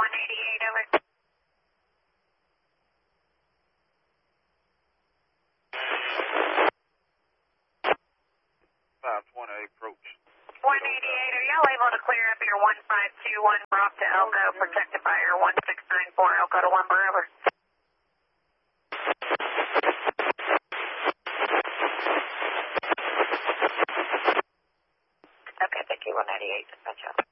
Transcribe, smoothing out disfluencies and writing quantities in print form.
188, over. 520 approach. 188, are y'all able to clear up your 1521 Rock to Elko, protected by your 1694 Elko to Lumber, over? Okay, thank you, 198, dispatch out.